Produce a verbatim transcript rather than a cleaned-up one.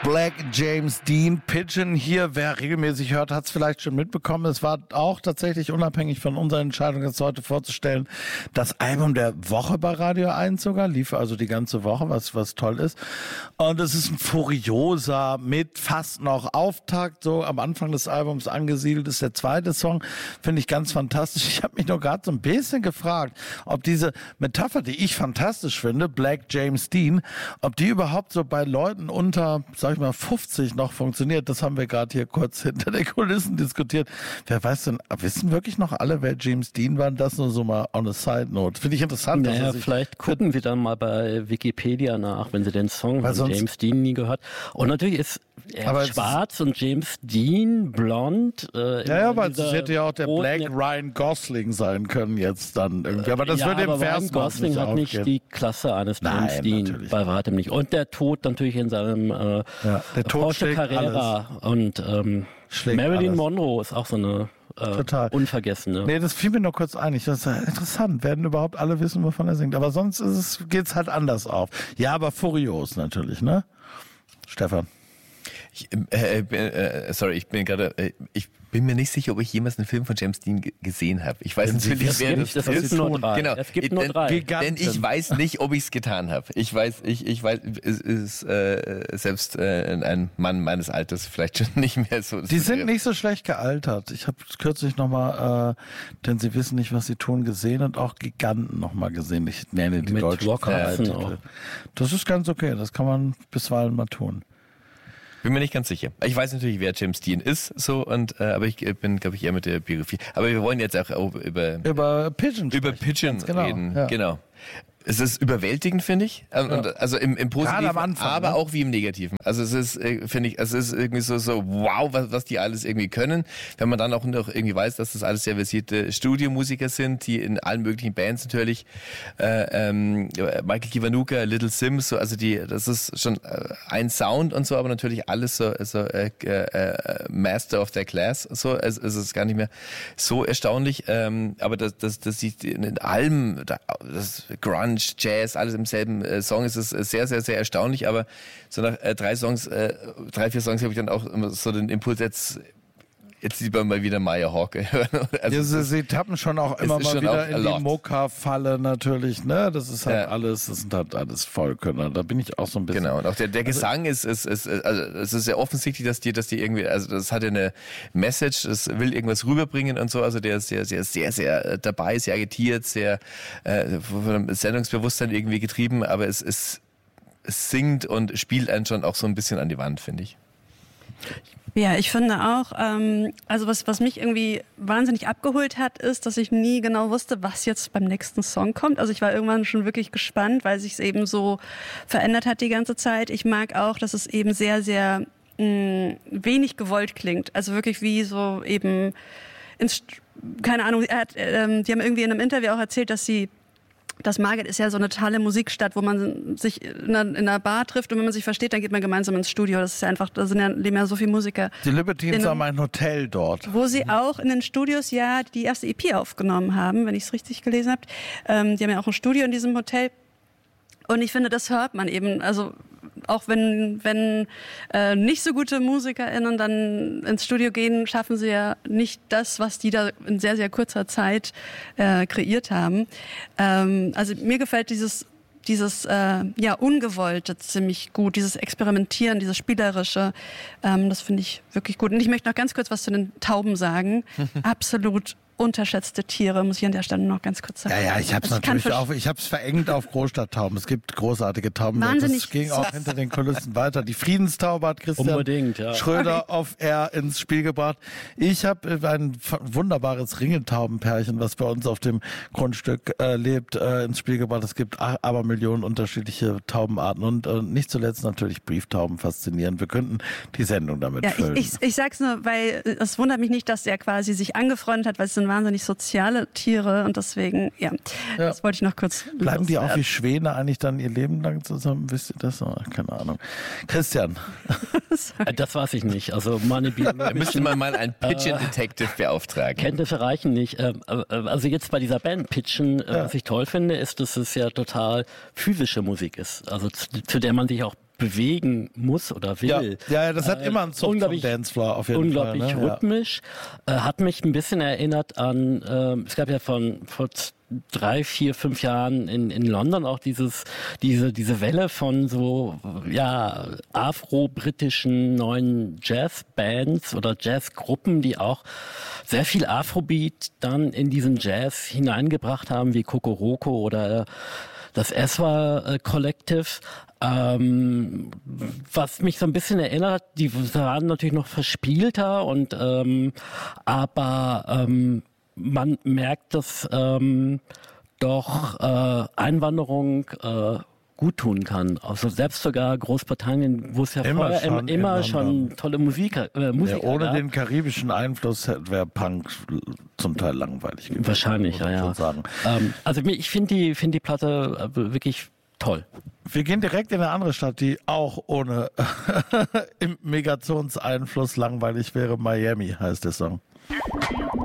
Black James Dean, Pigeon hier. Wer regelmäßig hört, hat es vielleicht schon mitbekommen. Es war auch tatsächlich unabhängig von unserer Entscheidung, das heute vorzustellen, das Album der Woche bei Radio eins sogar. Lief also die ganze Woche, was, was toll ist. Und es ist ein furioser mit fast noch Auftakt, so am Anfang des Albums angesiedelt ist der zweite Song. Finde ich ganz fantastisch. Ich habe mich nur gerade so ein bisschen gefragt, ob diese Metapher, die ich fantastisch finde, Black James Dean, ob die überhaupt so bei Leuten unter, sag ich mal, fünfzig noch funktioniert. Das haben wir gerade hier kurz hinter den Kulissen diskutiert. Wer weiß denn, wissen wirklich noch alle, wer James Dean war? Das nur so mal on a side note. Finde ich interessant. Naja, vielleicht gucken Sie dann mal bei Wikipedia nach, wenn Sie den Song von James Dean nie gehört. Und natürlich ist er aber schwarz und James Dean blond. Äh, ja, ja, aber es hätte ja auch der Black Ryan Gosling sein können jetzt dann irgendwie. Aber das ja, würde im Vers Ryan Gosling nicht hat aufgehen. Nicht die Klasse eines James Nein, Dean, natürlich. Bei weitem nicht. Und der Tod natürlich in seinem äh, ja, der Tod Porsche Carrera alles. Und ähm, Marilyn alles. Monroe ist auch so eine äh, Total. Unvergessene. Nee, das fiel mir nur kurz ein. Ich dachte, interessant, werden überhaupt alle wissen, wovon er singt. Aber sonst ist es, geht's halt anders auf. Ja, aber furios natürlich, ne? Stefan. Ich, äh, äh, sorry, ich bin gerade, äh, ich bin mir nicht sicher, ob ich jemals einen Film von James Dean g- gesehen habe. Ich weiß Wenn natürlich, wer das, das ist. Nur drei. Genau. Es gibt ich, nur drei. Denn ich weiß nicht, ob ich es getan habe. Ich weiß, ich, ich weiß, es ist äh, selbst äh, ein Mann meines Alters vielleicht schon nicht mehr so. Die sind nicht so schlecht gealtert. Ich habe kürzlich nochmal, äh, denn sie wissen nicht, was sie tun, gesehen und auch Giganten nochmal gesehen. Ich nenne die deutschen Titel. Das ist ganz okay. Das kann man bisweilen mal tun. Bin mir nicht ganz sicher. Ich weiß natürlich, wer James Dean ist, so und äh, aber ich bin, glaube ich, eher mit der Biografie. Aber wir wollen jetzt auch über über Pigeon über Pigeon genau, reden. Ja. Genau. Es ist überwältigend, finde ich. Und, ja. Also im, im Positiven, am Anfang, aber ne? Auch wie im Negativen. Also es ist, finde ich, es ist irgendwie so, so wow, was, was die alles irgendwie können. Wenn man dann auch noch irgendwie weiß, dass das alles sehr versierte Studiomusiker sind, die in allen möglichen Bands natürlich, äh, ähm, Michael Kiwanuka, Little Sims, so, also die, das ist schon äh, ein Sound und so, aber natürlich alles so, so äh, äh, Master of their Class. So, es, es ist gar nicht mehr so erstaunlich. Ähm, aber das, das, das sieht in allem, das Grunge, Jazz, alles im selben äh, Song. Es ist äh, sehr, sehr, sehr erstaunlich, aber so nach äh, drei Songs, äh, drei, vier Songs habe ich dann auch immer so den Impuls, jetzt, jetzt lieber mal wieder Maya Hawke hören. Also ja, sie, sie tappen schon auch immer mal wieder in die Mocha-Falle natürlich, ne? Das ist halt ja. alles, das sind halt alles Vollkönner. Da bin ich auch so ein bisschen. Genau, und auch der, der Gesang also, ist, ist, ist, also es ist sehr offensichtlich, dass die, dass die irgendwie, also das hat ja eine Message, das will irgendwas rüberbringen und so, also der ist sehr, sehr, sehr, sehr dabei, sehr agitiert, sehr äh, von einem Sendungsbewusstsein irgendwie getrieben, aber es, es, es singt und spielt einen schon auch so ein bisschen an die Wand, finde ich. Ja, ich finde auch, ähm, also was, was mich irgendwie wahnsinnig abgeholt hat, ist, dass ich nie genau wusste, was jetzt beim nächsten Song kommt. Also ich war irgendwann schon wirklich gespannt, weil sich es eben so verändert hat die ganze Zeit. Ich mag auch, dass es eben sehr, sehr mh, wenig gewollt klingt. Also wirklich wie so eben, ins, keine Ahnung, er hat, ähm, die haben irgendwie in einem Interview auch erzählt, dass sie Das Margate ist ja so eine tolle Musikstadt, wo man sich in einer, in einer Bar trifft und wenn man sich versteht, dann geht man gemeinsam ins Studio. Das ist ja einfach, da sind ja, leben ja so viele Musiker. Die Libertines in, haben ein Hotel dort. Wo sie auch in den Studios ja die erste E P aufgenommen haben, wenn ich es richtig gelesen habe. Ähm, die haben ja auch ein Studio in diesem Hotel. Und ich finde, das hört man eben, also auch wenn, wenn äh, nicht so gute MusikerInnen dann ins Studio gehen, schaffen sie ja nicht das, was die da in sehr, sehr kurzer Zeit äh, kreiert haben. Ähm, also mir gefällt dieses dieses äh, ja Ungewollte ziemlich gut, dieses Experimentieren, dieses Spielerische, ähm, das finde ich wirklich gut. Und ich möchte noch ganz kurz was zu den Tauben sagen. Absolut unterschätzte Tiere, muss ich an der Stelle noch ganz kurz sagen. Ja, ja, ich habe es also natürlich auch, ich habe es verengt auf Großstadttauben. Es gibt großartige Tauben. Wahnsinnig. Das ging auch hinter den Kulissen weiter. Die Friedenstaube hat Christian Unbedingt, ja. Schröder okay. auf Air ins Spiel gebracht. Ich habe ein wunderbares Ringeltaubenpärchen, was bei uns auf dem Grundstück äh, lebt, äh, ins Spiel gebracht. Es gibt aber Millionen unterschiedliche Taubenarten und äh, nicht zuletzt natürlich Brieftauben faszinierend. Wir könnten die Sendung damit ja, füllen. Ich, ich, ich sag's nur, weil es wundert mich nicht, dass er quasi sich angefreundet hat, weil es sind wahnsinnig soziale Tiere und deswegen, ja, ja. das wollte ich noch kurz Bleiben loswerden. Die auch wie Schwäne eigentlich dann ihr Leben lang zusammen? Wisst ihr das? Oh, keine Ahnung. Christian. Das weiß ich nicht. Also meine Da müsste man mal einen Pigeon Detective beauftragen. Kenntnisse reichen nicht. Also jetzt bei dieser Band Pigeon, ja. was ich toll finde, ist, dass es ja total physische Musik ist. Also zu, zu der man sich auch bewegen muss oder will. Ja, ja, das hat äh, immer einen Zug vom Dancefloor auf jeden unglaublich Fall. Unglaublich ne? rhythmisch. Ja. Äh, hat mich ein bisschen erinnert an, äh, es gab ja von vor drei, vier, fünf Jahren in, in London auch dieses, diese, diese Welle von so, ja, afro-britischen neuen Jazzbands oder Jazzgruppen, die auch sehr viel Afrobeat dann in diesen Jazz hineingebracht haben, wie Kokoroko oder das Eswa Collective, ähm, was mich so ein bisschen erinnert, die waren natürlich noch verspielter und ähm, aber ähm, man merkt, dass ähm, doch äh, Einwanderung äh, gut tun kann. Also selbst sogar Großbritannien, wo es ja immer vorher schon, immer schon tolle Musik, äh, Musiker ja, ohne gab. Den karibischen Einfluss wäre Punk zum Teil langweilig gewesen. Wahrscheinlich, ja, ja. Sagen. Ähm, also ich finde die, finde die Platte wirklich toll. Wir gehen direkt in eine andere Stadt, die auch ohne Migrationseinfluss langweilig wäre. Miami heißt der Song.